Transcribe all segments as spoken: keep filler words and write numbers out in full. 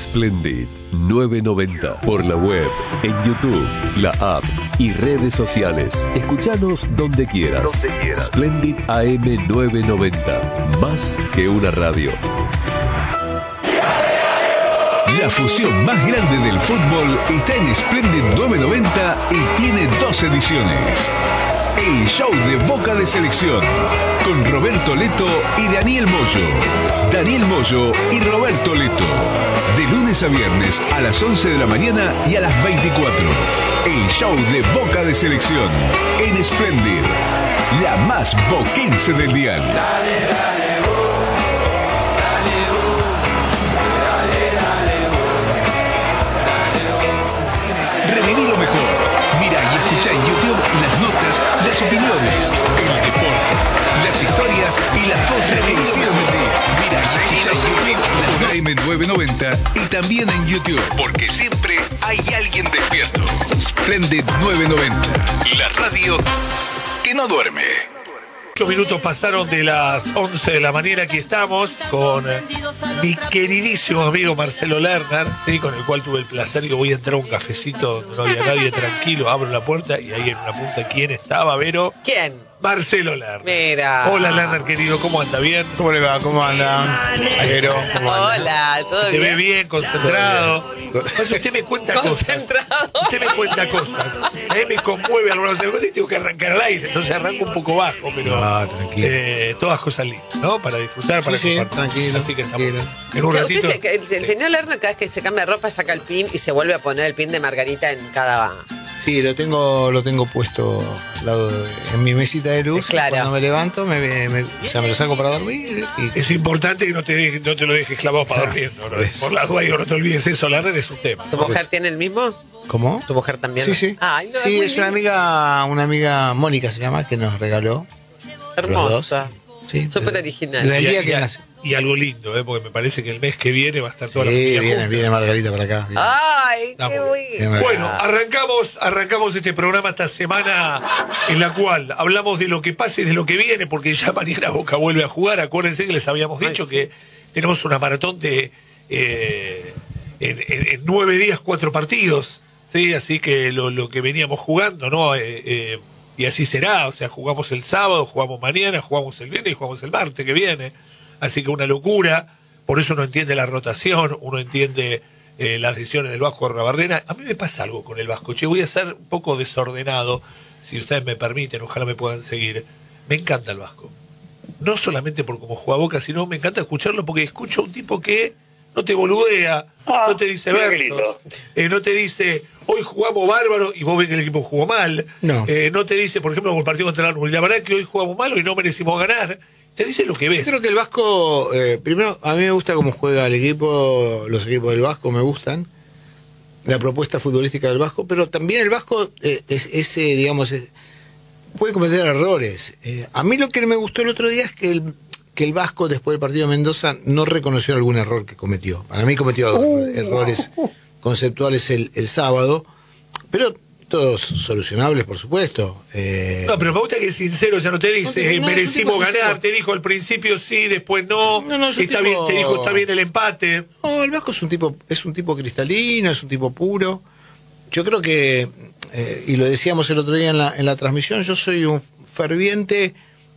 Splendid novecientos noventa. Por la web, en YouTube, la app y redes sociales. Escuchanos donde quieras. Donde quieras. Splendid A M novecientos noventa. Más que una radio. La fusión más grande del fútbol está en Splendid novecientos noventa y tiene dos ediciones. El show de Boca de Selección, con Roberto Leto y Daniel Moyo. Daniel Moyo y Roberto Leto. De lunes a viernes a las once de la mañana y a las veinticuatro. El show de Boca de Selección en Splendid, la más boquense del dial. Dale, dale, oh, dale, oh, dale, dale, oh, dale, oh. Reviví lo mejor. Mira y escucha en YouTube las notas, las opiniones, el deporte, las historias y las voces que hicieron el día. Mira y escucha en YouTube las A M novecientos noventa y también en YouTube, porque siempre hay alguien despierto. Splendid novecientos noventa, la radio que no duerme. Ocho minutos pasaron de las once de la mañana. Aquí estamos con mi queridísimo amigo Marcelo Lerner, ¿sí? Con el cual tuve el placer. Digo, voy a entrar a un cafecito donde no había nadie, tranquilo, abro la puerta y ahí en una punta, ¿quién estaba, Vero? ¿Quién? Marcelo Lerner. Mira. Hola, Lerner, querido, ¿cómo anda? ¿Bien? ¿Cómo le va? ¿Cómo anda? Aguero, ¿cómo anda? Hola, ¿todo Te bien? ve bien, concentrado. Pasa, usted me cuenta Concentrado. cosas. Usted me cuenta cosas. A mí me conmueve algunas cosas y tengo que arrancar al aire. Entonces arranco un poco bajo, pero No, tranquilo. eh, todas cosas lindas, ¿no? Para disfrutar, para Sí, sí, compartir. tranquilo, Así que estamos tranquilo. en un O sea, ratito. usted se- el, el señor Lerner cada vez que se cambia de ropa saca el pin y se vuelve a poner el pin de Margarita en cada... Sí, lo tengo, lo tengo puesto al lado de- en mi mesita de luz. Claro. Cuando me levanto, me, me- o sea, me lo saco para dormir. Y, Es importante que no te, deje- no te lo dejes clavado para dormir. ¿no? Por eso. Por la duda, digo, no te olvides eso, Lerner es un tema. ¿Tu mujer tiene el mismo? ¿Cómo? ¿Tu mujer también? Sí, sí. Ay, no, sí, muy es una lindo. amiga, una amiga, Mónica se llama, que nos regaló. Hermosa. Sí, Súper desde- original. desde el Y, día y- que nació. y algo lindo, ¿eh? Porque me parece que el mes que viene va a estar Sí, toda la familia viene, junta. viene Margarita para acá. viene. Ay, Está qué muy Qué bueno. Bueno, arrancamos, arrancamos este programa esta semana en la cual hablamos de lo que pasa y de lo que viene, porque ya mañana Boca vuelve a jugar. Acuérdense que les habíamos dicho Ay, sí. que tenemos una maratón de eh, en, en- en nueve días, cuatro partidos, ¿sí? Así que lo, lo que veníamos jugando, ¿no? Eh, eh, y así será, o sea, jugamos el sábado, jugamos mañana, jugamos el viernes y jugamos el martes que viene. Así que una locura, por eso uno entiende la rotación, uno entiende eh, las decisiones del Vasco Arrabarrena. A mí me pasa algo con el Vasco, che, voy a ser un poco desordenado, si ustedes me permiten, ojalá me puedan seguir. Me encanta el Vasco. No solamente por cómo juega Boca, sino me encanta escucharlo porque escucho a un tipo que no te boludea, Ah, no te dice mira qué versos, lindo. eh, no te dice, hoy jugamos bárbaro y vos ves que el equipo jugó mal. No. Eh, no te dice, por ejemplo, como el partido contra la Lanús, la verdad es que hoy jugamos mal y no merecimos ganar. Te dice lo que ves. Yo creo que el Vasco, eh, primero, a mí me gusta cómo juega el equipo, los equipos del Vasco me gustan, la propuesta futbolística del Vasco, pero también el Vasco eh, es ese, digamos, es- puede cometer errores. Eh, a mí lo que me gustó el otro día es que el, que el Vasco, después del partido de Mendoza, no reconoció algún error que cometió. Para mí cometió errores conceptuales el, el sábado, pero todos solucionables, por supuesto. Eh, No, pero me gusta que es sincero, o sea, no te dice, No, que- no, eh, es un merecimos tipo ganar, sincero. te dijo al principio sí, después no, No, no, es un está tipo- bien, te dijo está bien el empate. No, el Vasco es un tipo, es un tipo cristalino, es un tipo puro. Yo creo que, eh, y lo decíamos el otro día en la, en la transmisión, yo soy un ferviente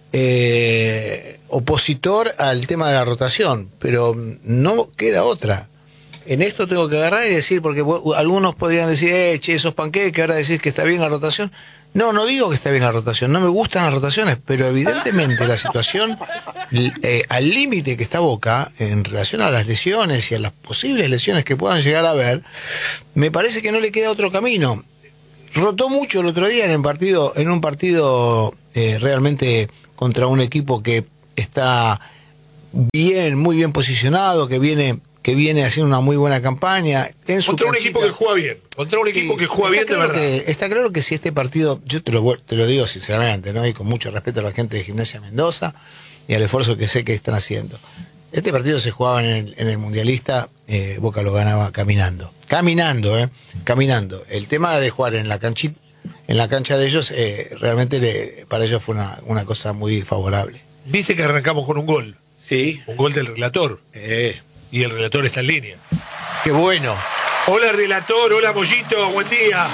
eh, opositor al tema de la rotación, pero no queda otra. En esto tengo que agarrar y decir, porque vos- algunos podrían decir, eh, che, esos panqueques, ahora decís que está bien la rotación. No, no digo que está bien la rotación, no me gustan las rotaciones, pero evidentemente la situación eh, al límite que está Boca en relación a las lesiones y a las posibles lesiones que puedan llegar a haber, me parece que no le queda otro camino. Rotó mucho el otro día en, el partido, en un partido eh, realmente contra un equipo que está bien, muy bien posicionado, que viene que viene haciendo una muy buena campaña. En su Contra un canchita. equipo que juega bien, contra un Sí, equipo que juega bien está de claro verdad. que- está claro que si este partido, yo te lo, vu- te lo digo sinceramente, ¿no? Y con mucho respeto a la gente de Gimnasia Mendoza y al esfuerzo que sé que están haciendo. Este partido se jugaba en el, en el Mundialista, eh, Boca lo ganaba caminando. Caminando, ¿eh? Caminando. El tema de jugar en la canchita, en la cancha de ellos, eh, realmente le- para ellos fue una, una cosa muy favorable. Viste que arrancamos con un gol, Sí. un gol del relator, Eh, y el relator está en línea. Qué bueno. Hola, relator. Hola, Mollito. Buen día.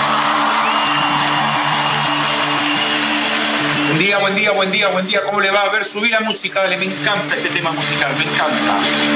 Buen día, buen día, buen día, buen día. ¿Cómo le va? A ver, subí la música, dale. Me encanta este tema musical, me encanta.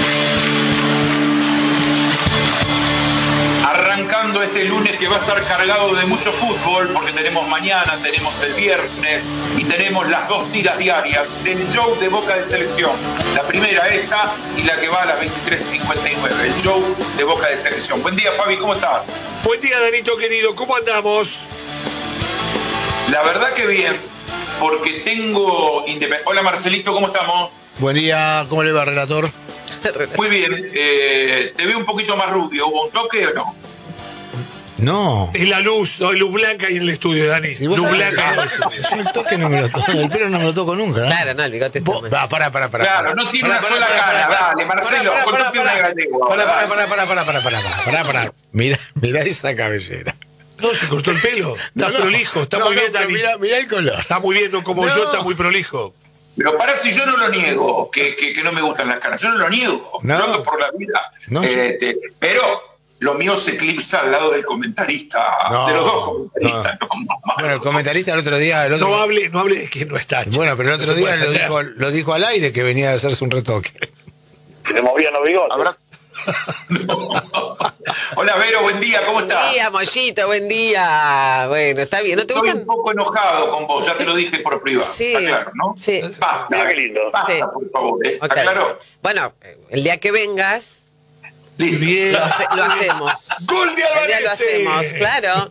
Arrancando este lunes que va a estar cargado de mucho fútbol, porque tenemos mañana, tenemos el viernes y tenemos las dos tiras diarias del show de Boca de Selección. La primera esta y la que va a las veintitrés cincuenta y nueve, el show de Boca de Selección. Buen día, Fabi, ¿cómo estás? Buen día, Danito querido. ¿Cómo andamos? La verdad que bien, porque tengo... Independ... Hola, Marcelito, ¿cómo estamos? Buen día, ¿cómo le va, relator? Muy bien, eh, te veo un poquito más rubio. ¿Hubo un toque o no? No. Es la luz, no, hay luz blanca ahí en el estudio, Dani. Si vos luz sabés- blanca en el estudio. Yo el toque no me lo toco, el pelo no me lo toco nunca. ¿eh? Claro, no, el bigote está Vos- mal. Va, pará, pará, pará. Claro, pará. no tiene Pará, una pará, sola pará, cara. pará, Dale, Marcelo, pará, pará, contate una pará, gallego. Pará, pará, dale. pará, pará, pará, pará, pará, pará, pará. Mirá, mirá esa cabellera. No, se cortó el pelo. Está No, prolijo, está no, muy no, bien, pero Dani. Mirá, mirá el color. Está muy bien, no como No. yo, está muy prolijo. Pero para si yo no lo niego, que, que, que no me gustan las caras. Yo no lo niego. No. Yo ando por la vida. No, yo- Este, pero lo mío se eclipsa al lado del comentarista, No, de los dos comentaristas. no. No, mamá. Bueno, el comentarista el otro día... El otro... No hable, no hable de que no está. chico. Bueno, pero el otro No se día puede lo defender. dijo, lo dijo al aire que venía de hacerse un retoque. Se movían los bigotes. Habrá- No. Hola, Vero, buen día, ¿cómo Buen estás? día, Mollito, buen día. Bueno, está bien. ¿No te Estoy gustan? un poco enojado con vos, ya te lo dije por privado. Sí. Está claro, ¿no? Sí. Basta, Mira qué lindo. Basta, Sí. por favor, ¿eh? Ok. ¿Aclaró? Bueno, el día que vengas, Listo. Bien. lo, hace- lo hacemos. Gol de El día lo Alvarez. hacemos, claro.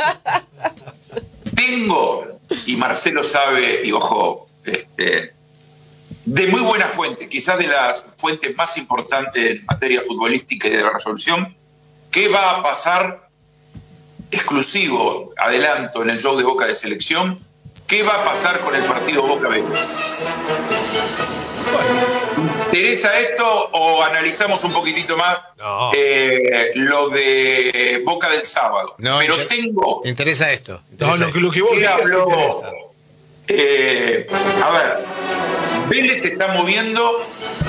Tengo, y Marcelo sabe, y ojo, este, de muy buena fuente, quizás de las fuentes más importantes en materia futbolística y de la resolución, qué va a pasar exclusivo, adelanto, en el show de Boca de Selección, qué va a pasar con el partido Boca Vélez. ¿Interesa esto o analizamos un poquitito más No. eh, lo de Boca del sábado? No, Pero inter- tengo... Interesa esto. No, interesa lo que, lo que vos ¿Qué digas habló? interesa. Eh, a ver, Vélez se está moviendo.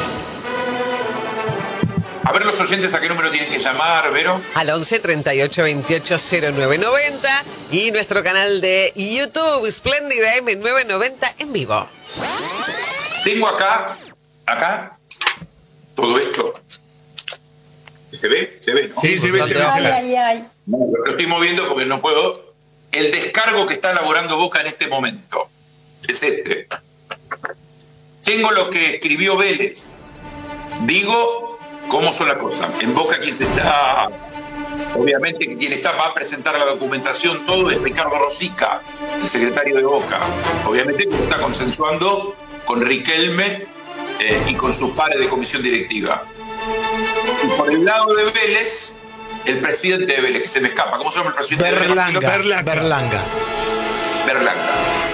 A ver los oyentes a qué número tienen que llamar, Vero. Al once treinta y ocho veintiocho cero nueve noventa y nuestro canal de YouTube, Espléndida M nueve noventa en vivo. Tengo acá, acá, todo esto. ¿Se ve? ¿Se ve? ¿no? Sí, se ve, se ve, se ve. No, lo estoy moviendo porque no puedo. El descargo que está elaborando Boca en este momento es este. Tengo lo que escribió Vélez. Digo cómo son las cosas. En Boca quien se está, obviamente que quien está va a presentar la documentación, todo es Ricardo Rosica, el secretario de Boca. Obviamente que lo está consensuando con Riquelme eh, y con sus pares de comisión directiva. Y por el lado de Vélez, el presidente de Vélez, que se me escapa. ¿Cómo se llama el presidente de Vélez? Berlanga. Berlanga. Berlanga. Berlanga.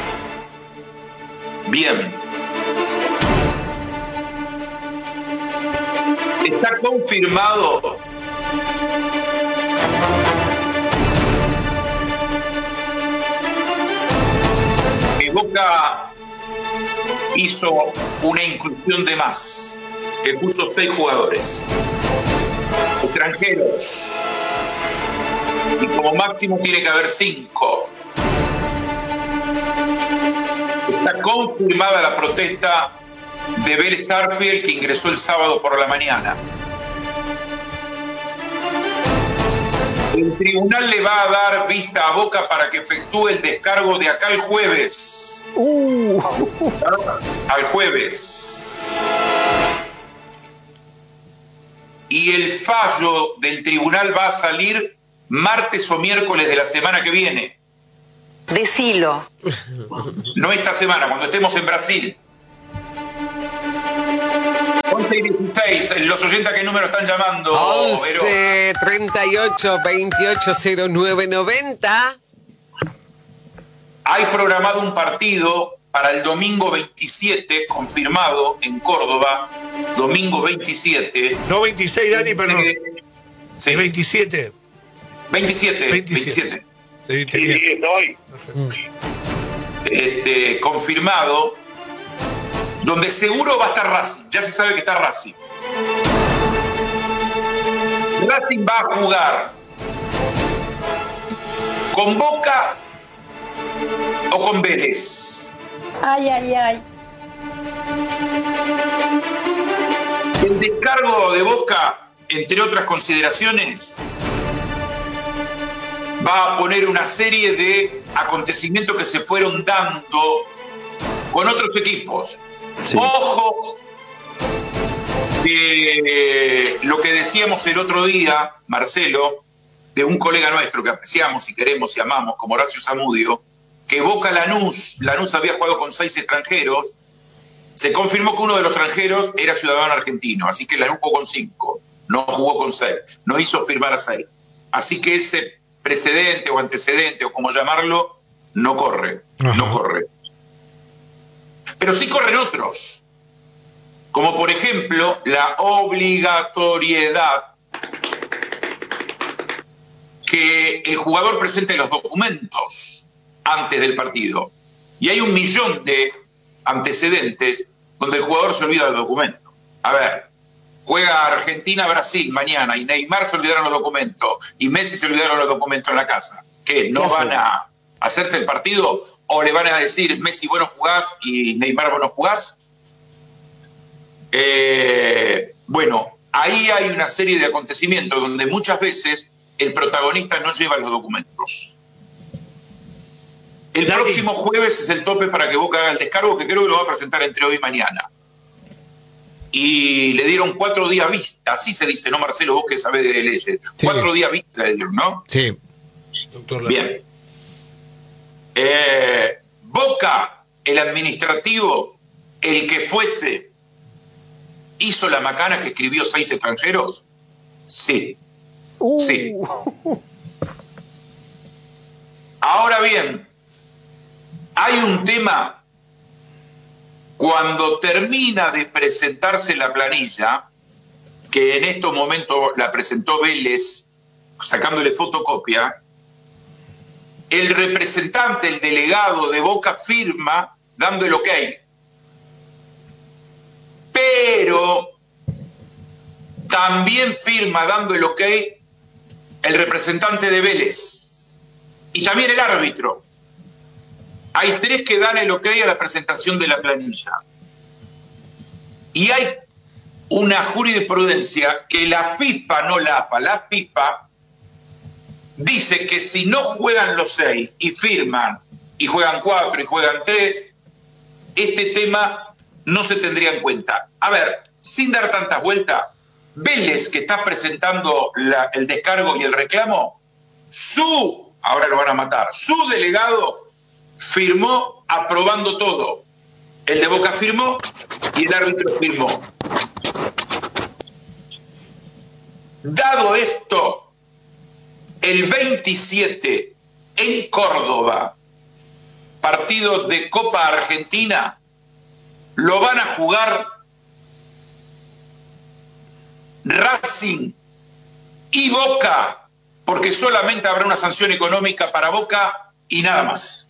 Bien. Está confirmado que Boca hizo una inclusión de más, que puso seis jugadores extranjeros y como máximo tiene que haber cinco. Está confirmada la protesta de Vélez Arfield, que ingresó el sábado por la mañana. El tribunal le va a dar vista a Boca para que efectúe el descargo de acá el jueves. Al jueves. Y el fallo del tribunal va a salir martes o miércoles de la semana que viene. Decilo. No esta semana, cuando estemos en Brasil. once y dieciséis, los oyentes a qué número están llamando, Vero. once treinta y ocho veintiocho cero nueve noventa. Hay programado un partido para el domingo veintisiete, confirmado en Córdoba, domingo veintisiete. No veintiséis, Dani, perdón. Eh, sí, Es veintisiete. veintisiete, veintisiete. veintisiete. Sí, Sí, tenía. sí, estoy. Este, confirmado, donde seguro va a estar Racing. Ya se sabe que está Racing. Racing va a jugar con Boca o con Vélez. Ay, ay, ay. El descargo de Boca, entre otras consideraciones, va a poner una serie de acontecimientos que se fueron dando con otros equipos. Sí. Ojo, de lo que decíamos el otro día, Marcelo, de un colega nuestro que apreciamos y queremos y amamos, como Horacio Zamudio, que Boca Lanús, Lanús había jugado con seis extranjeros, se confirmó que uno de los extranjeros era ciudadano argentino, así que Lanús jugó con cinco, no jugó con seis, no hizo firmar a seis. Así que ese precedente o antecedente, o como llamarlo, no corre, Ajá. no corre. Pero sí corren otros, como por ejemplo la obligatoriedad que el jugador presente los documentos antes del partido. Y hay un millón de antecedentes donde el jugador se olvida del documento. A ver, juega Argentina-Brasil mañana y Neymar se olvidaron los documentos y Messi se olvidaron los documentos en la casa. ¿Qué? ¿No van a hacerse el partido o le van a decir Messi vos no jugás y Neymar vos no jugás? Eh, bueno, ahí hay una serie de acontecimientos donde muchas veces el protagonista no lleva los documentos. El Dale. próximo jueves es el tope para que Boca haga el descargo, que creo que lo va a presentar entre hoy y mañana. Y le dieron cuatro días vista, así se dice, ¿no, Marcelo? Vos que sabés de leyes. Sí. Cuatro días vista le dieron, ¿no? Sí. Doctor Bien. Eh, Boca, el administrativo, el que fuese, ¿hizo la macana que escribió seis extranjeros? Sí. Uh. Sí. Ahora bien, hay un tema cuando termina de presentarse la planilla, que en estos momentos la presentó Vélez, sacándole fotocopia, el representante, el delegado de Boca firma dando el ok. Pero también firma dando el ok el representante de Vélez y también el árbitro. Hay tres que dan el ok a la presentación de la planilla. Y hay una jurisprudencia que la FIFA, no la AFA, la FIFA dice que si no juegan los seis y firman, y juegan cuatro y juegan tres, este tema no se tendría en cuenta. A ver, sin dar tantas vueltas, Vélez, que está presentando la, el descargo y el reclamo, su, ahora lo van a matar, su delegado firmó aprobando todo. El de Boca firmó y el árbitro firmó. Dado esto, el veintisiete en Córdoba, partido de Copa Argentina, lo van a jugar Racing y Boca, porque solamente habrá una sanción económica para Boca y nada más.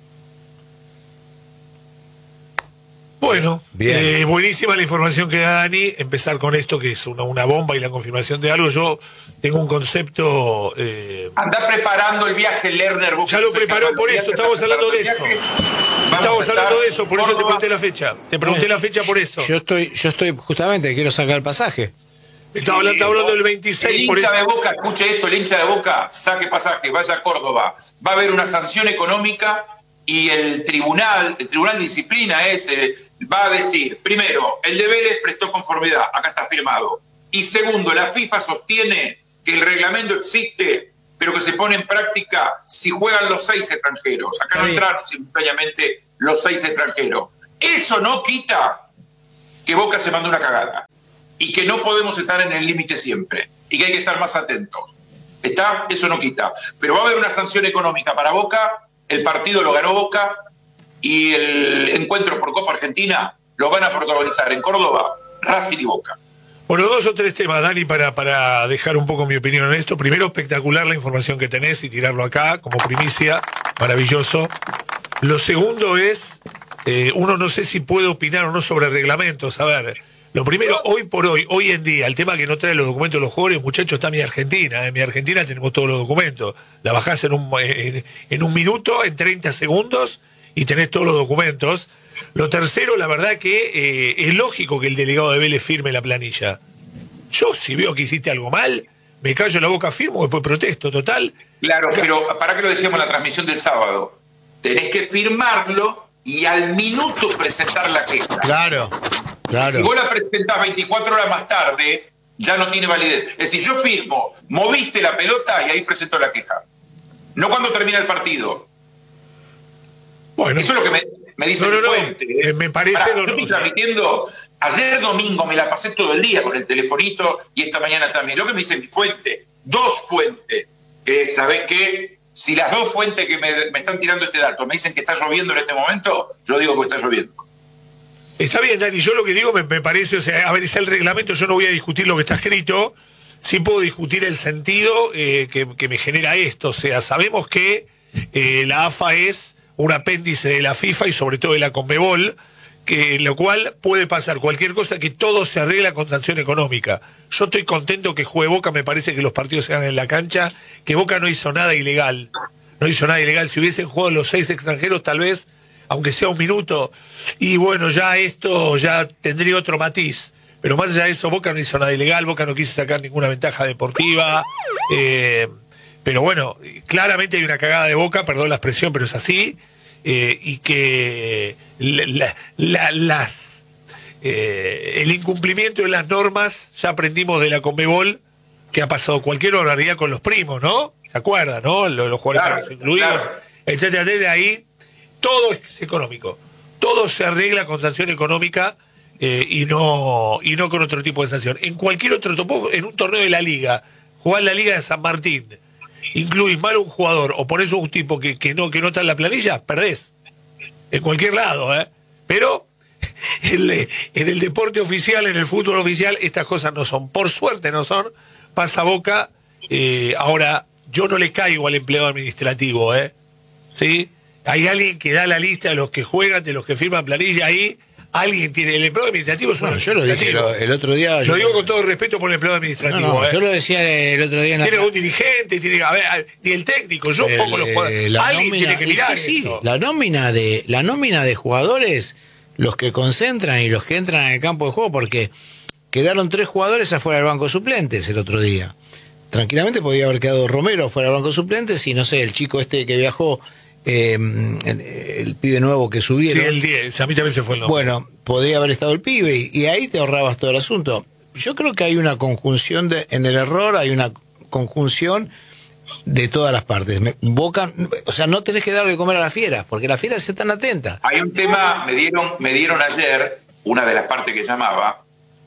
Bueno, eh, buenísima la información que da Dani. Empezar con esto que es una, una bomba y la confirmación de algo. Yo tengo un concepto... Eh... Anda preparando el viaje, Lerner. Ya lo preparó, por eso, estamos hablando de eso. Estamos hablando de eso, por eso te pregunté la fecha. Te pregunté la fecha por eso. Yo estoy, yo estoy justamente, quiero sacar el pasaje. Estaba hablando, estaba hablando del veintiséis. El hincha de Boca, escuche esto, el hincha de Boca, saque pasaje, vaya a Córdoba. Va a haber una sanción económica y el tribunal, el tribunal de disciplina ese, va a decir, primero, el de Vélez prestó conformidad, acá está firmado. Y segundo, la FIFA sostiene que el reglamento existe, pero que se pone en práctica si juegan los seis extranjeros. Acá no entraron simultáneamente los seis extranjeros. Eso no quita que Boca se mandó una cagada y que no podemos estar en el límite siempre y que hay que estar más atentos. ¿Está? Eso no quita. Pero va a haber una sanción económica para Boca, el partido lo ganó Boca y el encuentro por Copa Argentina lo van a protagonizar en Córdoba, Racing y Boca. Bueno, dos o tres temas, Dani, para, para dejar un poco mi opinión en esto. Primero, espectacular la información que tenés y tirarlo acá como primicia, maravilloso. Lo segundo es, eh, uno no sé si puede opinar o no sobre reglamentos. A ver, Lo primero, hoy por hoy, hoy en día, el tema que no trae los documentos de los jugadores, muchachos, está mi Argentina. En mi Argentina tenemos todos los documentos. La bajás en un, en, en un minuto, en treinta segundos, y tenés todos los documentos. Lo tercero, la verdad que eh, es lógico que el delegado de Vélez firme la planilla. Yo, si veo que hiciste algo mal, me callo la boca, firmo, después protesto, total. Claro, pero para que lo decíamos en la transmisión del sábado, tenés que firmarlo y al minuto presentar la queja. Claro, claro. Si vos la presentás veinticuatro horas más tarde, ya no tiene validez. Es decir, yo firmo, moviste la pelota y ahí presento la queja. No cuando termina el partido. Bueno. Eso es lo que me, me dice no, mi no, fuente. No, ¿eh? me parece... Pará, no, yo estoy o sea, transmitiendo, ayer domingo me la pasé todo el día con el telefonito y esta mañana también. Lo que me dice mi fuente, dos fuentes, que ¿sabés qué? Si las dos fuentes que me, me están tirando este dato me dicen que está lloviendo en este momento, yo digo que está lloviendo. Está bien, Dani, yo lo que digo me, me parece, o sea, a ver, es el reglamento, yo no voy a discutir lo que está escrito, sí puedo discutir el sentido eh, que, que me genera esto, o sea, sabemos que eh, la A F A es un apéndice de la FIFA y sobre todo de la Conmebol, que lo cual puede pasar cualquier cosa, que todo se arregla con sanción económica. Yo estoy contento que juegue Boca, me parece que los partidos se hagan en la cancha, que Boca no hizo nada ilegal, no hizo nada ilegal. Si hubiesen jugado los seis extranjeros, tal vez, aunque sea un minuto, y bueno, ya esto ya tendría otro matiz. Pero más allá de eso, Boca no hizo nada ilegal, Boca no quiso sacar ninguna ventaja deportiva, eh, pero bueno, claramente hay una cagada de Boca, perdón la expresión, pero es así. Eh, y que la, la, las eh, el incumplimiento de las normas, ya aprendimos de la Conmebol que ha pasado cualquier horariedad con los primos, ¿no? ¿Se acuerdan, no? Los, los jugadores claro, incluidos, claro. etcétera, etcétera. Ahí todo es económico, todo se arregla con sanción económica eh, y no y no con otro tipo de sanción. En cualquier otro topo, en un torneo de la Liga, jugar la Liga de San Martín, incluís mal a un jugador o ponés un tipo que, que, no, que no está en la planilla, perdés. En cualquier lado, ¿eh? Pero en, en el deporte oficial, en el fútbol oficial, estas cosas no son. Por suerte no son. Pasa Boca. Eh, ahora, yo no le caigo al empleado administrativo, ¿eh? ¿Sí? Hay alguien que da la lista de los que juegan, de los que firman planilla ahí. Alguien tiene, el empleado administrativo es un Bueno, yo lo dije lo, el otro día. Lo yo digo lo... con todo respeto por el empleado administrativo. No, no, ¿eh? yo lo decía el otro día en la... Tiene un dirigente, tiene a ver, ni el técnico, yo el, pongo los jugadores. Eh, Alguien nómina, tiene que mirar sí, sí, esto. la nómina de la nómina de jugadores, los que concentran y los que entran en el campo de juego, porque quedaron tres jugadores afuera del banco de suplentes el otro día. Tranquilamente podía haber quedado Romero afuera del banco de suplentes y no sé, el chico este que viajó, eh, el, el pibe nuevo que subieron. Sí, el diez, a mí también se fue el nombre. Bueno, podía haber estado el pibe y, y ahí te ahorrabas todo el asunto. Yo creo que hay una conjunción de, en el error, hay una conjunción de todas las partes. Me, Boca, o sea, no tenés que darle de comer a las fieras, porque las fieras están atentas. Hay un tema, me dieron, me dieron ayer, una de las partes que llamaba,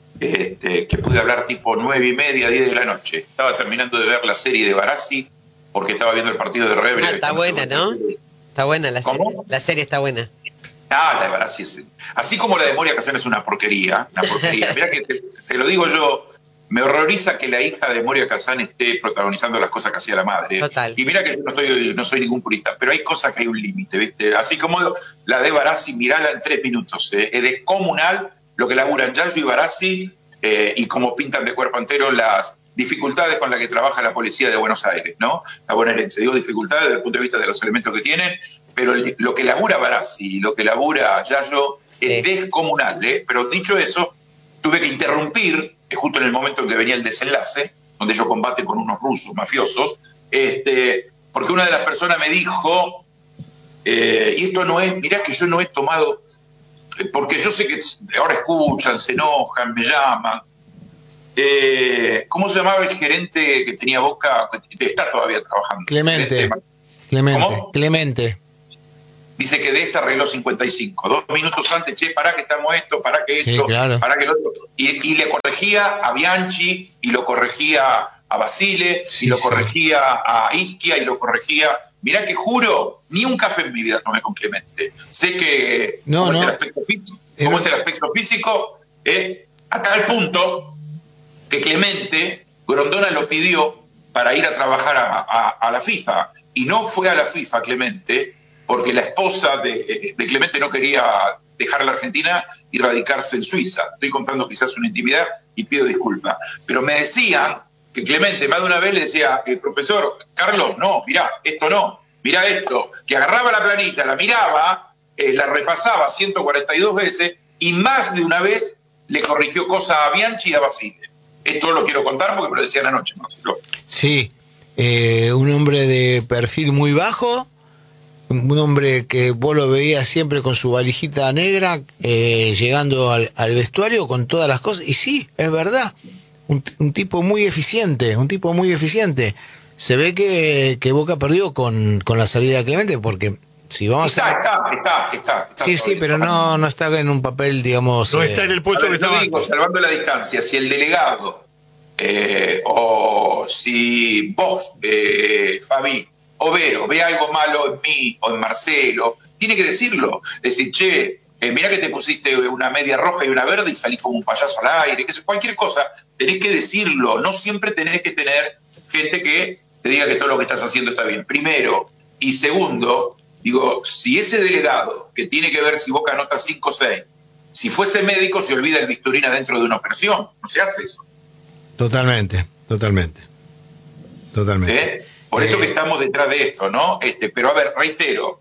este, que pude hablar tipo nueve y media, diez de la noche. Estaba terminando de ver la serie de Barassi, porque estaba viendo el partido de Rebre. Ah, está buena, ¿no? Está buena la serie. ¿Cómo? La serie está buena. Ah, la de Barassi es... Así como la de Moria Kazan es una porquería, una porquería. Mirá que te, te lo digo yo, me horroriza que la hija de Moria Kazan esté protagonizando las cosas que hacía la madre. Total. Y mira que yo no, estoy, no soy ningún purista, pero hay cosas que hay un límite, ¿viste? Así como la de Barassi, mirala en tres minutos. ¿eh? Es descomunal lo que laburan Yayo y Barassi eh, y cómo pintan de cuerpo entero las dificultades con las que trabaja la policía de Buenos Aires, ¿no? La bonaerense. Digo dificultades desde el punto de vista de los elementos que tienen, pero lo que labura Barassi y lo que labura Yayo es sí. descomunal, ¿eh? Pero dicho eso, tuve que interrumpir, justo en el momento en que venía el desenlace, donde ellos combaten con unos rusos mafiosos, este, porque una de las personas me dijo, eh, y esto no es, mirá que yo no he tomado, porque yo sé que ahora escuchan, se enojan, me llaman. Eh, ¿Cómo se llamaba el gerente que tenía Boca, que está todavía trabajando? Clemente. Este, Clemente. ¿Cómo? Clemente. Dice que de esta arregló cincuenta y cinco. Dos minutos antes, che, pará que estamos esto, pará que Sí, esto, claro. pará que lo otro. Y, y le corregía a Bianchi, y lo corregía a Basile, Sí, y lo sí. corregía a Isquia, y lo corregía... Mirá que juro, ni un café en mi vida tomé con Clemente. Sé que... No, ¿Cómo, no. Es, el aspecto físico? Era- ¿Cómo es el aspecto físico? Eh, a tal punto que Clemente, Grondona lo pidió para ir a trabajar a, a, a la FIFA. Y no fue a la FIFA, Clemente, porque la esposa de, de Clemente no quería dejar la Argentina y radicarse en Suiza. Estoy contando quizás una intimidad y pido disculpas. Pero me decían que Clemente más de una vez le decía, eh, profesor, Carlos, no, mirá, esto no, mirá esto, que agarraba la planilla, la miraba, eh, la repasaba ciento cuarenta y dos veces y más de una vez le corrigió cosas a Bianchi y a Basile. Esto lo quiero contar porque me lo decían anoche, Marcelo. Sí, eh, un hombre de perfil muy bajo, un hombre que vos lo veías siempre con su valijita negra, eh, llegando al, al vestuario con todas las cosas. Y sí, es verdad, un, un tipo muy eficiente, un tipo muy eficiente. Se ve que, que Boca perdió con, con la salida de Clemente, porque si vamos está, a... Está, está, está, está. Sí, sí, pero no, no está en un papel, digamos... No eh, está en el puesto que estaba digo, antes. salvando la distancia, si el delegado eh, o si vos, eh, Fabi, o Vero, ve algo malo en mí o en Marcelo, tiene que decirlo. Decir, che, eh, mirá que te pusiste una media roja y una verde y salís como un payaso al aire, que es cualquier cosa, tenés que decirlo. No siempre tenés que tener gente que te diga que todo lo que estás haciendo está bien. Primero. Y segundo, digo, si ese delegado, que tiene que ver si Boca anota cinco o seis, si fuese médico, se olvida el bisturín adentro de una operación. No se hace eso. Totalmente, totalmente. Totalmente. ¿Eh? Por eso Eh. que estamos detrás de esto, ¿no? Este, pero a ver, reitero,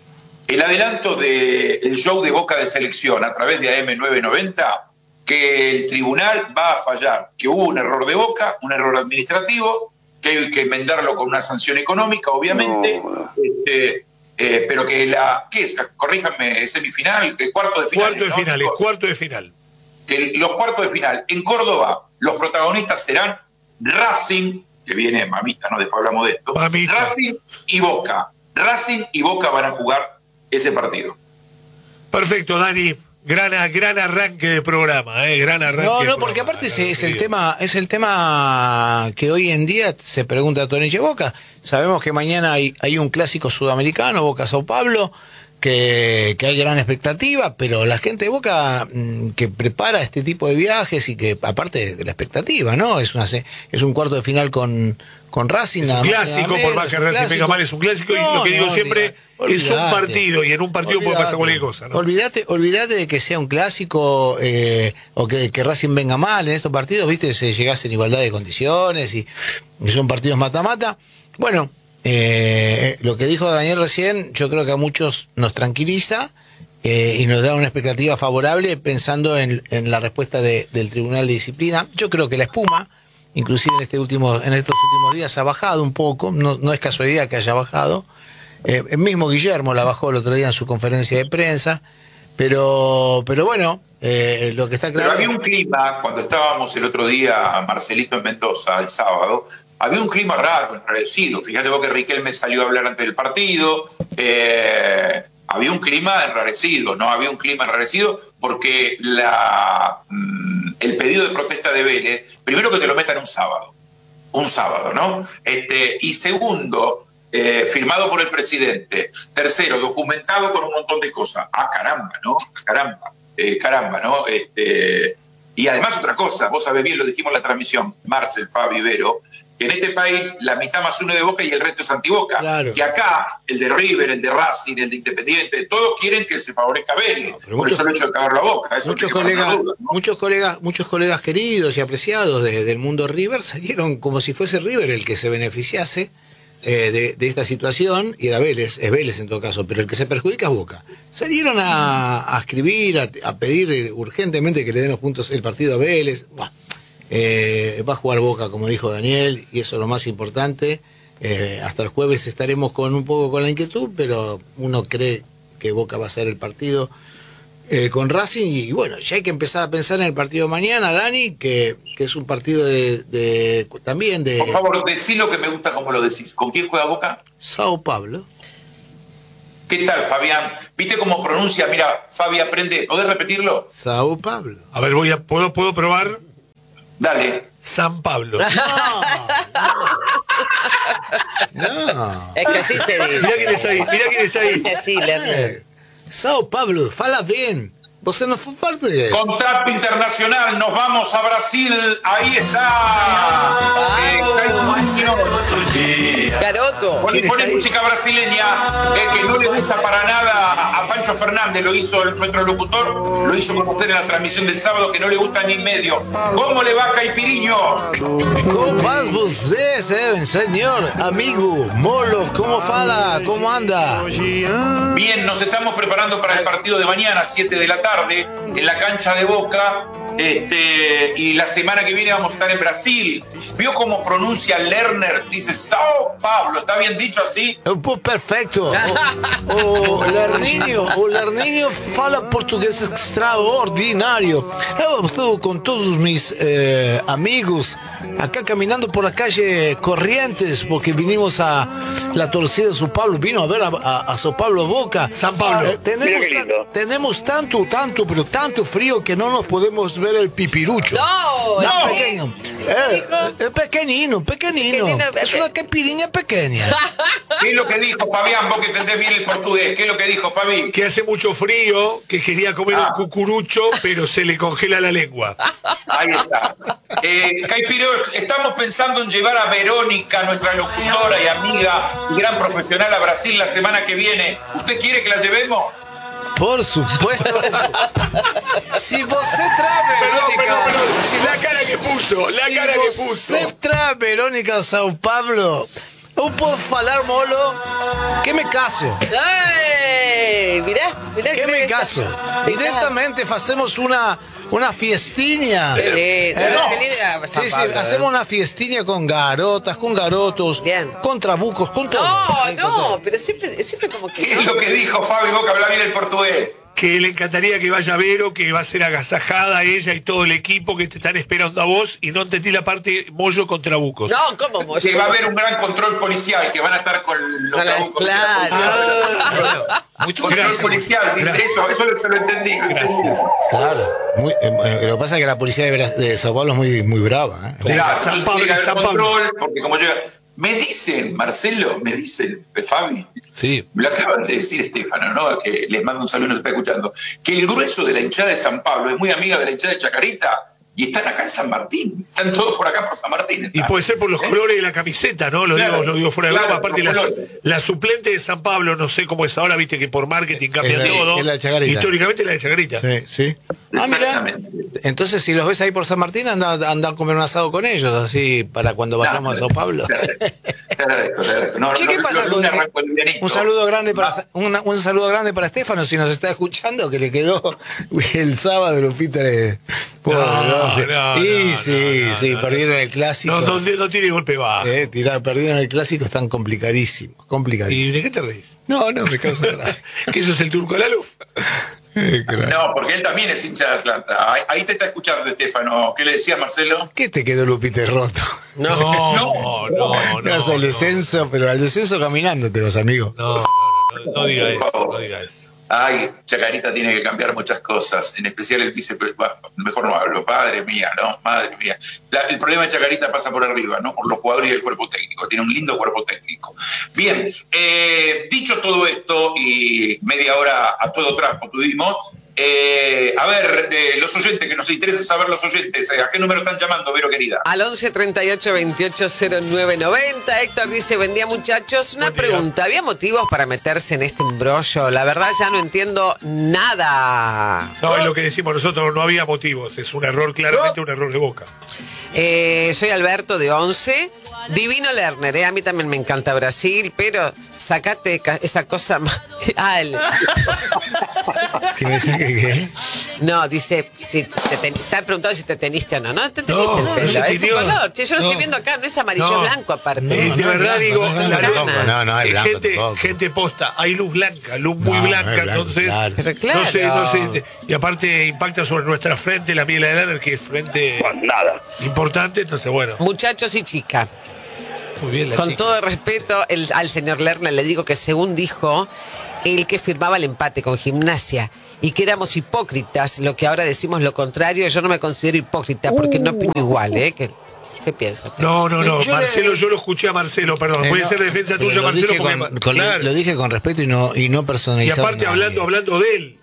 el adelanto del show de Boca de Selección a través de A M novecientos noventa, que el tribunal va a fallar, que hubo un error de Boca, un error administrativo, que hay que enmendarlo con una sanción económica, obviamente, No. este, eh, pero que la, ¿qué es? Corríjanme, semifinal, el cuarto de final. Cuarto de final, es cuarto de final. Que los cuartos de final en Córdoba, los protagonistas serán Racing, que viene mamita, ¿no? Después hablamos de esto. Mamita. Racing y Boca. Racing y Boca van a jugar ese partido. Perfecto, Dani. Gran, gran arranque de programa, ¿eh? Gran arranque. No, de no, porque programa, aparte es, Dani, es el querido. tema, es el tema que hoy en día se pregunta a Tony Boca. Sabemos que mañana hay, hay un clásico sudamericano, Boca Sao Paulo, que, que hay gran expectativa, pero la gente de Boca mm, que prepara este tipo de viajes y que aparte de la expectativa, ¿no? Es una se- es un cuarto de final con, con Racing. Es nada un más, clásico, nada por menos, más que es un Racing venga clásico. mal, es un clásico. Y No, lo que digo no, siempre olvidate, es un olvidate. partido, y en un partido puede pasar cualquier cosa, ¿no? Olvídate, olvídate de que sea un clásico eh, o que, que Racing venga mal en estos partidos, viste, se llegase en igualdad de condiciones y, y son partidos mata-mata. Bueno, eh, lo que dijo Daniel recién, yo creo que a muchos nos tranquiliza eh, y nos da una expectativa favorable pensando en, en la respuesta de- del Tribunal de Disciplina. Yo creo que la espuma, inclusive en este último, en estos últimos días, ha bajado un poco, no, no es casualidad que haya bajado. Eh, el mismo Guillermo la bajó el otro día en su conferencia de prensa, pero, pero bueno, eh, lo que está Pero claro... había un clima, cuando estábamos el otro día, Marcelito en Mendoza, el sábado, había un clima raro, enrarecido. Fíjate vos que Riquelme salió a hablar antes del partido. Eh, había un clima enrarecido, ¿no? Había un clima enrarecido porque la, mm, el pedido de protesta de Vélez, primero que te lo metan un sábado, un sábado, ¿no? Este, y segundo, eh, firmado por el presidente. Tercero, documentado con un montón de cosas. Ah, caramba, ¿no? Caramba, eh, caramba, ¿no? Este, y además otra cosa, vos sabés bien, lo dijimos en la transmisión, Marcel, Fabi, Vero, que en este país la mitad más uno es de Boca y el resto es antiboca. Claro. Que acá, el de River, el de Racing, el de Independiente, todos quieren que se favorezca a Vélez. No, pero por muchos- eso el hecho de cagarlo a Boca. Eso Muchos no hay colegas, duda, ¿no? muchos colegas, muchos colegas queridos y apreciados de- del mundo River salieron como si fuese River el que se beneficiase eh, de, de esta situación, y era Vélez, es Vélez en todo caso, pero el que se perjudica es Boca. Salieron a, a escribir, a, a pedir urgentemente que le den los puntos el partido a Vélez. Buah. Eh, va a jugar Boca, como dijo Daniel, y eso es lo más importante. Eh, hasta el jueves estaremos con un poco con la inquietud, pero uno cree que Boca va a ser el partido eh, con Racing, y bueno, ya hay que empezar a pensar en el partido de mañana, Dani, que, que es un partido de, de también de Por favor, decí lo que me gusta como lo decís. ¿Con quién juega Boca? Sao Paulo. ¿Qué tal, Fabián? ¿Viste cómo pronuncia? Mira, Fabi, aprende. ¿Podés repetirlo? Sao Paulo. A ver, voy a, ¿puedo, puedo probar? Dale. San Pablo. No. Es que así se dice. Mirá quién está ahí, mirá quién está ahí. Dice así, Lerner. Eh, Sao Paulo, fala bien. Você no fue parte de eso. Contrato internacional, nos vamos a Brasil. Ahí está. Eh, Caio Magno Garoto. Pone, pone música brasileña eh, que no le gusta para nada a Pancho Fernández, lo hizo el, nuestro locutor, lo hizo conocer en la transmisión del sábado, que no le gusta ni medio. ¿Cómo le va, Caipiriño? ¿Cómo vas você, señor, amigo, Molo? ¿Cómo fala? ¿Cómo anda? Bien, nos estamos preparando para el partido de mañana, siete de la tarde, en la cancha de Boca. Este, y la semana que viene vamos a estar en Brasil. ¿Vio cómo pronuncia Lerner? Dice Sao Paulo. ¿Está bien dicho así? Pues perfecto. O, o Lerninho, o Lerninho fala portugués extraordinario. Yo estuve con todos mis eh, amigos acá caminando por la calle Corrientes porque vinimos a la torcida de Sao Paulo. Vino a ver a, a, a Sao Paulo Boca. San Pablo. Eh, tenemos, ta- tenemos tanto, tanto, pero tanto frío que no nos podemos ver el pipirucho. No, No, no. pequeño. Eh, eh, pequeñino, pequeñino. Pequeñino, Es una caipirinha pequeña. ¿Qué es lo que dijo Fabián? Vos que entendés bien el portugués. ¿Qué es lo que dijo Fabi? Que hace mucho frío, que quería comer Ah. un cucurucho, pero se le congela la lengua. Ahí está. Eh, Caipiro, estamos pensando en llevar a Verónica, nuestra locutora y amiga y gran profesional, a Brasil la semana que viene. ¿Usted quiere que la llevemos? Por supuesto. Si você trae Perdón, Verónica, perdón, perdón. si La vos- cara que puso, la si cara que você puso. trae Verónica a Sao Paulo, eu posso falar, Molo, que me caso. ¡Ay! Mirá, mirá. Que me caso. Directamente hacemos una, una fiestinha. Qué lindo, Eh, qué lindo era San Sí, sí, Pablo, ¿eh? hacemos una fiestinha con garotas, con garotos, Bien. con trabucos, con todo. No, Sí, con todo. no, pero siempre, siempre como que. ¿Qué es lo que dijo Fabi? Vos que habla bien el portugués. Que le encantaría que vaya Vero, que va a ser agasajada ella y todo el equipo que te están esperando a vos, y no entendí la parte Mollo con Trabucos. No, ¿cómo Moyo? Que va a haber un gran control policial, que van a estar con los Claro, trabucos. claro. Ah, Muy Control Gracias. policial, dice Gracias. eso, eso lo- se lo entendí. Gracias. Claro. Muy- eh, eh, lo que pasa es que la policía de, Bra- de Sao Paulo es muy, muy brava. ¿eh? Claro. Claro, San entonces Pablo, tiene que haber San Pablo. control, porque como llega. Me dicen, Marcelo, me dicen, eh, Fabi, Sí. me lo acaban de decir Estefano, ¿no? Que les mando un saludo, nos está escuchando, que el grueso de la hinchada de San Pablo es muy amiga de la hinchada de Chacarita y están acá en San Martín, están todos por acá por San Martín. Y están. puede ser por los colores de la camiseta, ¿no? Lo Claro, digo, lo digo fuera de claro, broma. Aparte, los la, colores. la suplente de San Pablo, no sé cómo es ahora, viste que por marketing cambian Es la- todo. es la de Chacarita. Históricamente la de Chacarita. Sí, sí. Ah, mira. Exactamente. Entonces, si los ves ahí por San Martín, anda, anda a comer un asado con ellos, así, para cuando vayamos a Sao Paulo. Te agradezco, te agradezco. No, Che, no, ¿qué no, pasa no, con- no arranco el livianito. Un saludo grande para Va. una- un saludo grande para Estefano, si nos está escuchando, que le quedó el sábado Lupita. Le, Pobre, No, sé. no, y no, sí, no, sí, no, perdieron el clásico. No, no, no tiene golpe bajo. Eh, tirar- perdieron el clásico, están complicadísimos, ¿Y complicadísimos. de qué te reís? No, no, me causa gracia. ¿Que eso es el turco de la luz? Eh, claro. No, porque él también es hincha de Atlanta. Ahí, ahí te está escuchando, Estefano. ¿Qué le decía Marcelo? ¿Qué te quedó Lupita roto? No, no, no. Te vas al descenso, pero al descenso caminando te vas, amigo. No, no, no, no, no diga eso, no diga eso. Ay, Chacarita tiene que cambiar muchas cosas. En especial él dice, pues, bah, mejor no hablo. Madre mía, ¿no? Madre mía. La- el problema de Chacarita pasa por arriba, ¿no? Por los jugadores y el cuerpo técnico. Tiene un lindo cuerpo técnico. Bien, eh, dicho todo esto y media hora a todo trapo tuvimos, eh, a ver, eh, los oyentes, que nos interesa saber los oyentes, eh, ¿a qué número están llamando, Vero querida? Al once treinta y ocho veintiocho cero nueve noventa. Héctor dice, buen día muchachos. Una Buen día. pregunta, ¿había motivos para meterse en este embrollo? La verdad ya no entiendo nada. No, es lo que decimos nosotros, no había motivos. Es un error, claramente un error de Boca. Eh, soy Alberto de once. Divino Lerner, eh, a mí también me encanta Brasil, pero sacate ca- esa cosa más. Ah, el- ¿Qué me dice que qué? no, dice, si te ten- está preguntando si te teniste o no. No te teniste No, el no pelo, se es un tiñó. color. Che, yo lo No. estoy viendo acá, no es amarillo No. blanco aparte. No, Eh, de no es verdad blanco, digo, no es la blanco, luz- no, no es eh, blanco gente, tampoco. gente posta, hay luz blanca, luz muy No, no blanca, es blanco, entonces claro. Pero claro. no sé, no sé, y aparte impacta sobre nuestra frente, la miel de Lerner, que es frente Nada. importante, entonces bueno, Muchachos y chicas, muy bien la con chica. todo respeto el- al señor Lerner le digo que según dijo, el que firmaba el empate con Gimnasia y que éramos hipócritas, lo que ahora decimos lo contrario, yo no me considero hipócrita porque no opino igual, ¿eh? ¿Qué, qué piensas? No, no, no, Yo le- Marcelo, yo lo escuché a Marcelo, perdón, Eh, puede no, ser defensa pero tuya, lo Marcelo, dije porque con- con- claro. lo dije con respeto y no, y no Y personalizado. aparte en nadie. hablando, hablando de él,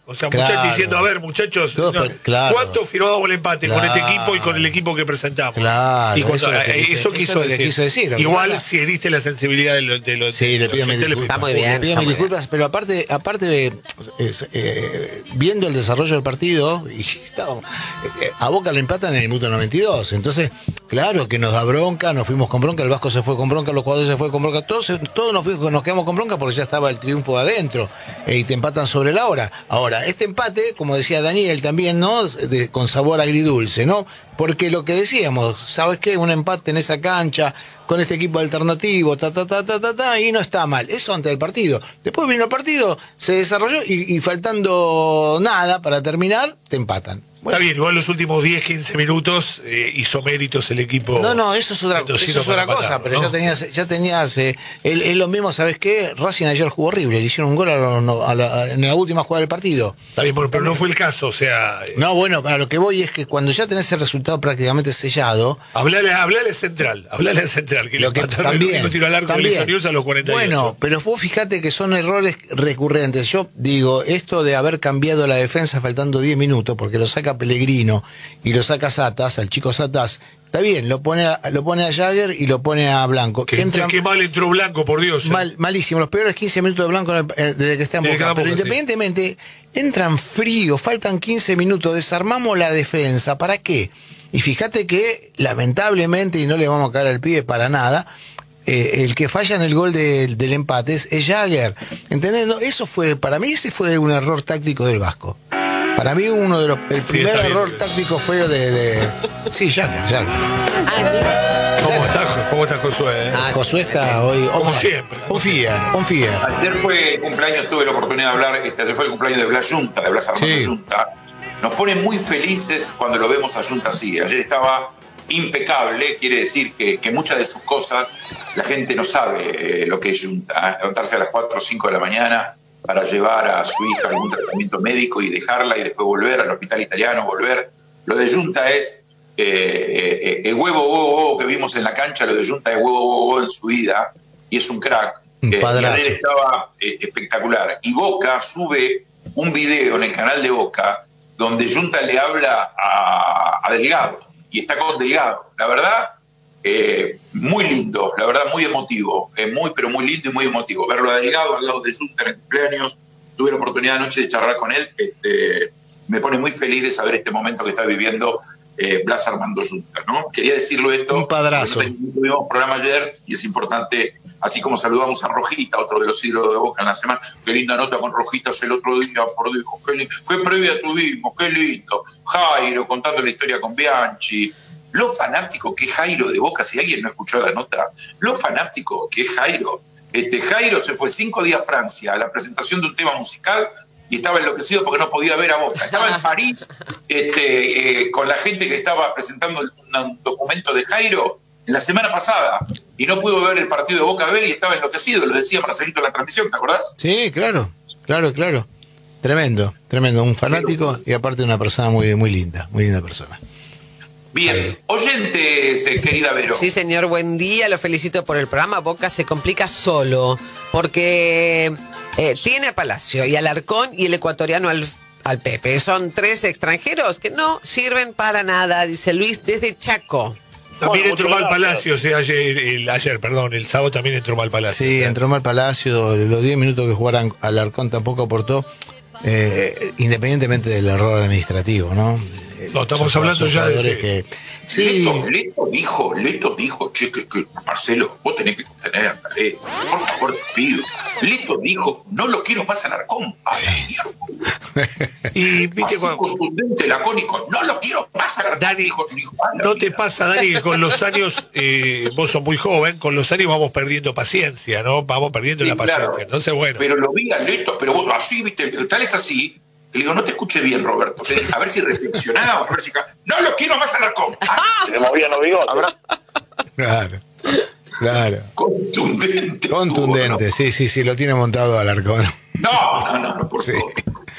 O sea, Claro. muchachos diciendo, a ver, muchachos, Todos no, per- claro. ¿cuánto firmábamos el empate con este Claro. equipo y con el equipo que presentamos? Claro, Y cuando- eso es lo que eh, quise- eso eso quiso es lo que decir. quiso decir, lo que Igual pasa- si heriste la sensibilidad de los de los Sí, de le los pido mis oyentes, le disculpas. Está muy bien. Le pido está mis muy disculpas, pero aparte, aparte es, eh, viendo el desarrollo del partido, y estábamos, eh, a Boca le empatan en el minuto noventa y dos. Entonces, claro que nos da bronca, nos fuimos con bronca, el Vasco se fue con bronca, los jugadores se fue con bronca, todos, todos nos, fuimos, nos quedamos con bronca porque ya estaba el triunfo adentro eh, y te empatan sobre la hora. Ahora, este empate, como decía Daniel también, ¿no? De- con sabor agridulce, ¿no? Porque lo que decíamos, ¿sabes qué? Un empate en esa cancha, con este equipo alternativo, ta, ta, ta, ta, ta, ta, y no está mal. Eso antes del partido. Después vino el partido, se desarrolló y, y faltando nada para terminar, te empatan. Bueno, Está bien, igual los últimos diez, quince minutos eh, hizo méritos el equipo. no, no, eso es otra, Mendocino eso es para otra cosa, empatarlo, pero ¿no? ya tenías, ya tenías, eh, es es lo mismo, ¿sabes qué? Racing ayer jugó horrible, le hicieron un gol a la- a la- en la última jugada del partido. Está bien, bueno, pero no fue el caso, o sea, eh, No, bueno, a lo que voy es que cuando ya tenés el resultado prácticamente sellado, hablale, hablale al central, hablale al central, que lo le que empataron el también, único tiro al arco de también. Lisa News a los cuarenta y ocho. Bueno, pero vos fíjate que son errores recurrentes. Yo digo, esto de haber cambiado la defensa faltando diez minutos, porque lo saca Pellegrino y lo saca Satas, al chico Satas, está bien, lo pone a, lo pone a Jagger y lo pone a Blanco. Que, Entran qué mal entró Blanco, por Dios. eh. mal, malísimo, los peores quince minutos de Blanco en el- eh, desde que está en Desde que Boca. está en Pero Boca, sí. independientemente, entran fríos, faltan quince minutos, desarmamos la defensa, ¿para qué? Y fíjate que, lamentablemente, y no le vamos a caer al pibe para nada, eh, el que falla en el gol del- del empate es, es Jagger. ¿Entendés? No, eso fue, para mí ese fue un error táctico del Vasco. Para mí uno de los, el primer está bien. error táctico fue de, de- sí, Jagger, Jagger. Ah, mira. ¿Cómo está, cómo está Josué? eh? Ah, Josué está hoy Como on- siempre. on fire, on fire. Ayer fue el cumpleaños, tuve la oportunidad de hablar, este, ayer fue el cumpleaños de Blas Junta, de Blas Armando Sí. Junta. Nos pone muy felices cuando lo vemos a Junta así. Ayer estaba impecable, quiere decir que, que muchas de sus cosas la gente no sabe eh, lo que es Junta. ¿eh? Levantarse a las cuatro o cinco de la mañana para llevar a su hija a algún tratamiento médico y dejarla y después volver al hospital italiano, volver. Lo de Junta es eh, eh, el huevo, huevo, huevo que vimos en la cancha, lo de Junta es huevo, huevo, huevo en su vida y es un crack. Un Eh, y padrazo. ayer estaba eh, espectacular. Y Boca sube un video en el canal de Boca donde Junta le habla a, a Delgado y está con Delgado. La verdad, eh, muy lindo, la verdad, muy emotivo. Eh, muy, pero muy lindo y muy emotivo. Verlo a Delgado al lado de Junta en el cumpleaños. Tuve la oportunidad anoche de charlar con él. Este, me pone muy feliz de saber este momento que está viviendo eh, Blas Armando Junta, ¿no? Quería decirlo esto. Un padrazo. porque no tuvimos un programa ayer y es importante, así como saludamos a Rojita, otro de los ídolos de Boca en la semana. Qué linda nota con Rojitas el otro día, por Dios, qué, lindo, qué previa tuvimos, qué lindo. Jairo contando la historia con Bianchi. Lo fanático que es Jairo de Boca, si alguien no escuchó la nota, lo fanático que es Jairo. Este, Jairo se fue cinco días a Francia a la presentación de un tema musical y estaba enloquecido porque no podía ver a Boca. Estaba en París este, eh, con la gente que estaba presentando el- un documento de Jairo en la semana pasada y no pudo ver el partido de Boca ver y estaba enloquecido, lo decía Marcelito en la transmisión, ¿te acordás? Sí, claro, claro, claro. Tremendo, tremendo. Un fanático y aparte una persona muy, muy linda, muy linda persona. Bien, oyentes, eh, querida Vero. Sí, señor, buen día, lo felicito por el programa. Boca se complica solo, porque eh, tiene a Palacio y al Alarcón y el ecuatoriano al, al Pepe. Son tres extranjeros que no sirven para nada, dice Luis desde Chaco. También Bueno, entró muchas mal gracias. Palacios, eh, ayer, el, ayer, perdón, el sábado también entró mal Palacios. Sí, eh. entró mal Palacio, los diez minutos que jugaran al Arcón tampoco aportó, eh, independientemente del error administrativo, ¿no? No, estamos Son- hablando son ya de- jugadores que sí, Leto, Leto dijo, Leto dijo, che, que, que, Marcelo, vos tenés que contener a Leto, por favor te pido. Leto dijo, no lo quiero más al Arcón. A la mierda. Y viste, Así cuando- contundente, lacónico, no lo quiero más al Arcón. Dani, dijo, dijo, a la ¿no te mierda. pasa, Dani, que con los años, eh, vos sos muy joven, con los años vamos perdiendo paciencia, ¿no? Vamos perdiendo Sí, la paciencia. claro. Entonces, bueno. Pero lo vi a Leto, pero vos así, viste, tal es así. Le digo, no te escuché bien, Roberto. Le dije, a ver si reflexionaba, a ver si... ca- No lo quiero más al Arcón. Ah, Se le movían los bigotes. claro, claro. contundente. Contundente, sí, sí, sí, lo tiene montado al Arcón. No, no, no, no, por Sí. favor.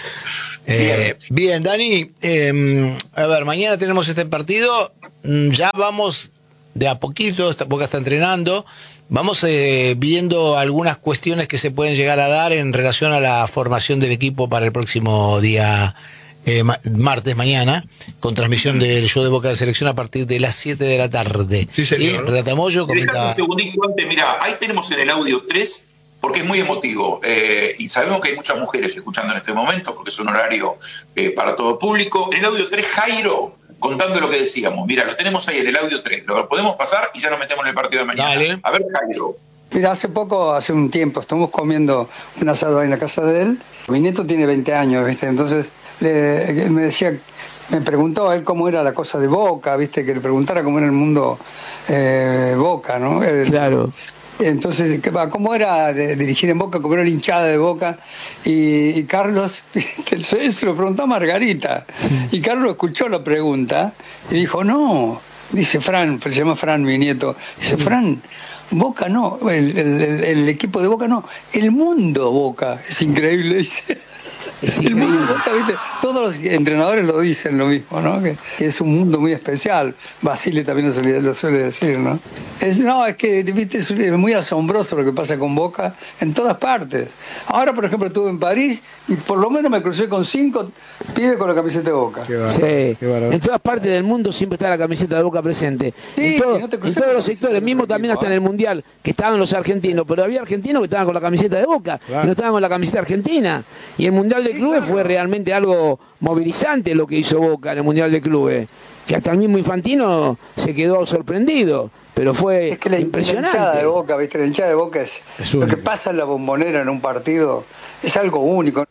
Eh, bien, Dani, eh, a ver, mañana tenemos este partido, mm, ya vamos de a poquito, esta Boca está entrenando. Vamos eh, viendo algunas cuestiones que se pueden llegar a dar en relación a la formación del equipo para el próximo día eh, ma martes, mañana, con transmisión del show de Boca de Selección a partir de las siete de la tarde. Sí, señor. Y Renata Moyo comenta... Un segundito antes, mira, ahí tenemos en el audio tres, porque es muy emotivo, eh, y sabemos que hay muchas mujeres escuchando en este momento, porque es un horario eh, para todo público. En el audio tres, Jairo, contando lo que decíamos. Mira, lo tenemos ahí en el audio tres, lo podemos pasar y ya nos metemos en el partido de mañana. Dale. A ver, Jairo. Mira, hace poco, hace un tiempo, estamos comiendo un asado ahí en la casa de él. Mi nieto tiene veinte años, ¿viste? Entonces le, me decía, me preguntó a él cómo era la cosa de Boca, ¿viste? Que le preguntara cómo era el mundo eh, Boca, ¿no? El, claro. Entonces, ¿cómo era de dirigir en Boca? ¿Cómo era la hinchada de Boca? Y, y Carlos, se, se lo preguntó a Margarita. Sí. Y Carlos escuchó la pregunta y dijo, no, dice Fran, se llama Fran, mi nieto. Dice, Fran, Boca no, el, el, el equipo de Boca no, el mundo Boca. Es increíble, dice. Es el mundo Boca, ¿viste? Todos los entrenadores lo dicen lo mismo, ¿no? Que, que es un mundo muy especial. Basile también lo suele, lo suele decir, ¿no? Es, no, es que, ¿viste? Es muy asombroso lo que pasa con Boca en todas partes. Ahora, por ejemplo, estuve en París y por lo menos me crucé con cinco pibes con la camiseta de Boca. Qué bárbaro, sí, qué bárbaro. En todas partes del mundo siempre está la camiseta de Boca presente. Sí, en, todo, no te en todos los sectores, mismo también hasta en el Mundial, que estaban los argentinos, pero había argentinos que estaban con la camiseta de Boca, claro, y no estaban con la camiseta argentina. Y el Mundial de Clubes sí, claro, fue realmente algo movilizante lo que hizo Boca en el Mundial de Clubes, que hasta el mismo Infantino se quedó sorprendido, pero fue es que la, impresionante. La hinchada de Boca, ¿viste? La hinchada de Boca es, es lo que pasa en la Bombonera en un partido, es algo único.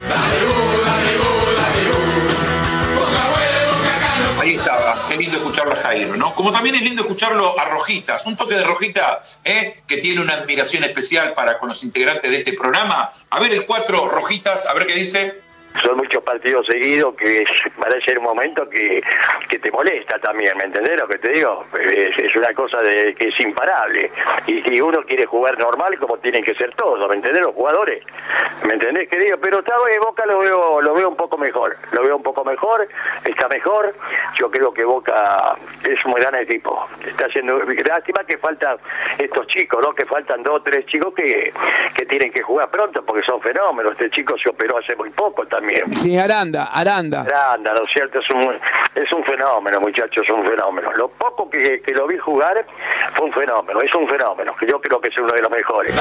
Ahí estaba, qué lindo escucharlo a Jairo, ¿no? Como también es lindo escucharlo a Rojitas, un toque de Rojita, ¿eh? Que tiene una admiración especial para con los integrantes de este programa. A ver el cuatro, Rojitas, a ver qué dice. Son muchos partidos seguidos que parece un momento que, que te molesta también, ¿me entendés lo que te digo? Es, es una cosa de que es imparable. Y si uno quiere jugar normal, como tienen que ser todos, ¿me entendés? Los jugadores, ¿me entendés? Que digo, pero esta vez Boca lo veo, lo veo un poco mejor, lo veo un poco mejor, está mejor. Yo creo que Boca es un gran equipo. Está haciendo, lástima que faltan estos chicos, ¿no? Que faltan dos o tres chicos que, que tienen que jugar pronto porque son fenómenos. Este chico se operó hace muy poco también. Sí, Aranda, Aranda. Aranda, ¿no es cierto? Es un, es un fenómeno, muchachos, es un fenómeno. Lo poco que, que lo vi jugar fue un fenómeno, es un fenómeno, que yo creo que es uno de los mejores.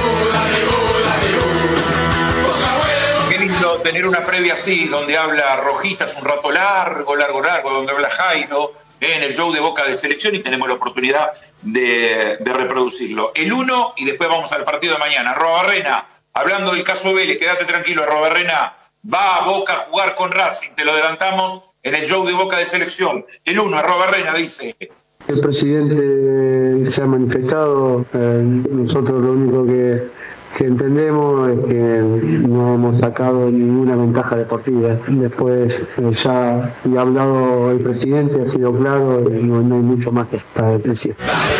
Qué lindo tener una previa así, donde habla Rojitas un rato largo, largo, largo, donde habla Jairo, en el show de Boca de Selección, y tenemos la oportunidad de, de reproducirlo. El uno, y después vamos al partido de mañana. Arrobarrena, hablando del caso Vélez, quédate tranquilo, Arrobarrena. Va a Boca a jugar con Racing, te lo adelantamos en el show de Boca de Selección. El uno, Arrobarrena, dice. El presidente se ha manifestado, eh, nosotros lo único que, que entendemos es que no hemos sacado ninguna ventaja deportiva. Después eh, ya, ya ha hablado el presidente, ha sido claro, y no, no hay mucho más que para decir.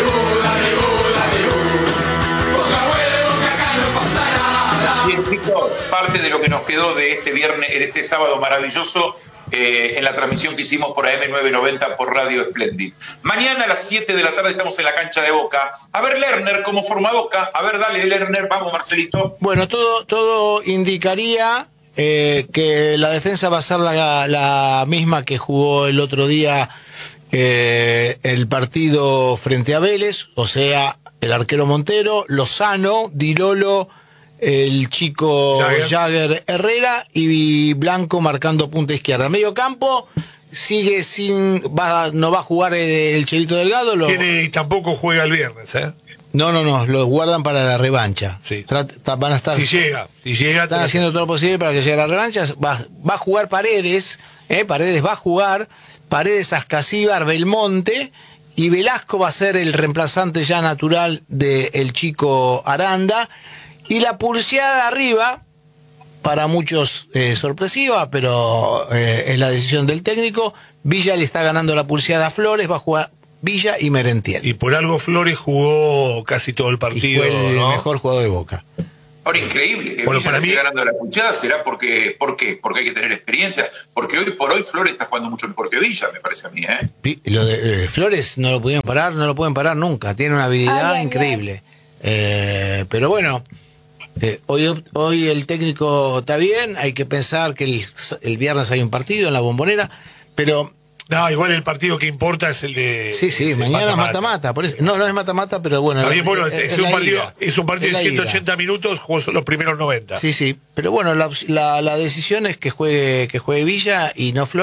Parte de lo que nos quedó de este viernes, de este sábado maravilloso, eh, en la transmisión que hicimos por A M novecientos noventa por Radio Splendid. Mañana a las siete de la tarde estamos en la cancha de Boca. A ver, Lerner, cómo forma Boca. A ver, dale, Lerner, vamos, Marcelito. Bueno, todo, todo indicaría eh, que la defensa va a ser la, la misma que jugó el otro día eh, el partido frente a Vélez, o sea, el arquero Montero, Lozano, Di Lolo, el chico Jagger. Jagger Herrera y Blanco marcando punta izquierda. Medio campo sigue sin, va, no va a jugar el Chelito Delgado. Lo, Tiene, y tampoco juega el viernes, ¿eh? No, no, no, lo guardan para la revancha. Sí. Trata, van a estar, si llega, si llega. Están haciendo todo lo posible para que llegue la revancha. Va, va a jugar Paredes, ¿eh? Paredes va a jugar, Paredes, Ascasíbar, Belmonte, y Velasco va a ser el reemplazante ya natural del chico Aranda. Y la pulseada arriba, para muchos eh, sorpresiva, pero eh, es la decisión del técnico. Villa le está ganando la pulseada a Flores, va a jugar Villa y Merentiel. Y por algo Flores jugó casi todo el partido. Y fue el ¿no? mejor jugador de Boca. Ahora, increíble que Bueno, Villa para esté mí- ganando la puchada, ¿será porque, por qué? Porque hay que tener experiencia, porque hoy por hoy Flores está jugando mucho mejor que Villa, me parece a mí, ¿eh? Pi- Lo de eh, Flores no lo pudieron parar, no lo pueden parar nunca. Tiene una habilidad Ay, ay, increíble. Eh, pero bueno, eh, hoy, hoy el técnico está bien. Hay que pensar que el, el viernes hay un partido en la Bombonera. Pero No, igual el partido que importa es el de. sí, sí, es el mañana mata-mata. mata-mata. por eso- No, no es mata-mata, pero bueno. Está bien, bueno, es- es, es un la partido, ida. es un partido Es la de ida. ciento ochenta minutos, jugó los primeros noventa. Sí, sí. Pero bueno, la, la, la decisión es que juegue, que juegue Villa y no Flores.